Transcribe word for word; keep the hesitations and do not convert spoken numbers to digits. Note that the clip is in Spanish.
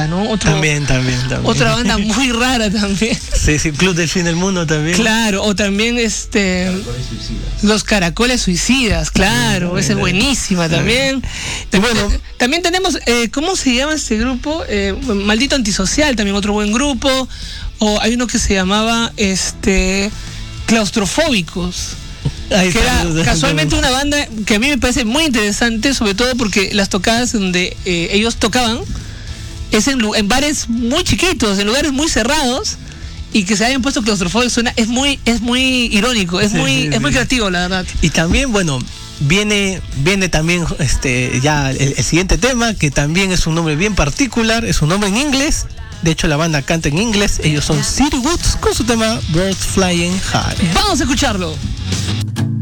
¿no? Otro, también, también, también. Otra banda muy rara también. Sí, sí, Club del Fin del Mundo también. Claro, o también este Caracoles Suicidas. Los Caracoles Suicidas, claro, Sí, esa es buenísima también. También, bueno. también tenemos, eh, ¿cómo se llama este grupo? Eh, Maldito Antisocial, también otro buen grupo. O hay uno que se llamaba este Claustrofóbicos. Ahí Que está, era casualmente una banda que a mí me parece muy interesante, sobre todo porque las tocadas donde eh, ellos tocaban es en, lu- en bares muy chiquitos, en lugares muy cerrados, y que se hayan puesto claustrofóbicos suena, es muy, es muy irónico, es Sí, muy, sí, es muy sí. creativo, la verdad. Y también, bueno, viene, viene también este ya el, el siguiente tema, que también es un nombre bien particular, es un nombre en inglés. De hecho, la banda canta en inglés. Ellos son City Woods con su tema Birds Flying High. Vamos a escucharlo.